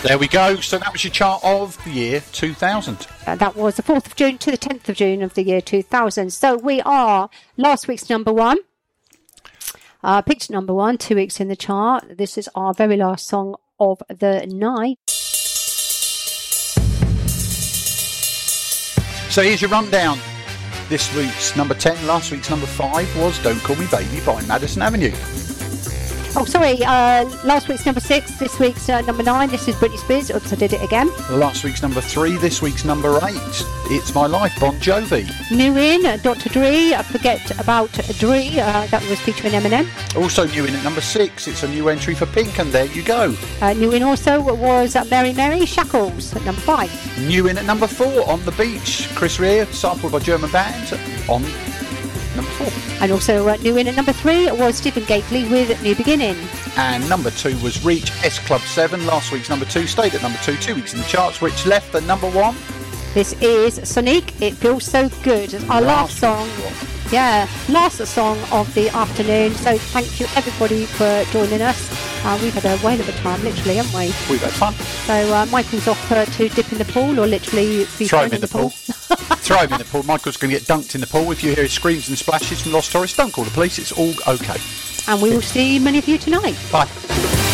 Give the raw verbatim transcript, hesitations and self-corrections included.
There we go. So that was your chart of the year two thousand. Uh, that was the fourth of June to the tenth of June of the year two thousand. So we are last week's number one. Uh, picked number one, two weeks in the chart. This is our very last song of the night. So here's your rundown. This week's number ten, last week's number five was Don't Call Me Baby by Madison Avenue. Oh, sorry, uh, last week's number six, this week's uh, number nine. This is Britney Spears. Oops, I did it again. Last week's number three, this week's number eight. It's My Life, Bon Jovi. New in, uh, Doctor Dre, uh, Forget About Dre, uh, that was featuring Eminem. Also new in at number six, it's a new entry for Pink, and there you go. Uh, new in also was uh, Mary Mary, Shackles, at number five. New in at number four, On the Beach, Chris Rea, sampled by German band, on number four. And also uh, new in at number three was Stephen Gately with New Beginning. And number two was Reach, S Club seven. Last week's number two stayed at number two, two weeks in the charts, which left at number one. This is Sonique, It Feels So Good. It's our last, last song. Yeah, last song of the afternoon. So thank you everybody for joining us. Uh, we've had a whale of a time, literally, haven't we? We've had fun. So uh, Michael's off uh, to dip in the pool, or literally be throw thrown him in, in the, the pool. pool. Throw him in the pool. Michael's going to get dunked in the pool. If you hear screams and splashes from Lost Tourists, don't call the police. It's all okay. And we will see many of you tonight. Bye.